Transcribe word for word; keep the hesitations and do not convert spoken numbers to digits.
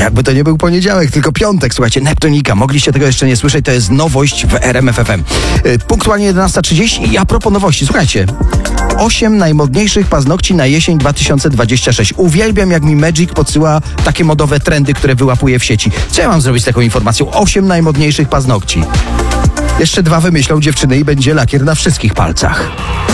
Jakby to nie był poniedziałek, tylko piątek. Słuchajcie, Neptunika. Mogliście tego jeszcze nie słyszeć, to jest nowość w R M F F M. Punktualnie jedenasta trzydzieści i a propos nowości, słuchajcie. Osiem najmodniejszych paznokci na jesień dwa tysiące dwudziesty trzeci. Uwielbiam, jak mi Magic podsyła takie modowe trendy, które wyłapuje w sieci. Co ja mam zrobić z taką informacją? Osiem najmodniejszych paznokci. Jeszcze dwa wymyślą dziewczyny i będzie lakier na wszystkich palcach.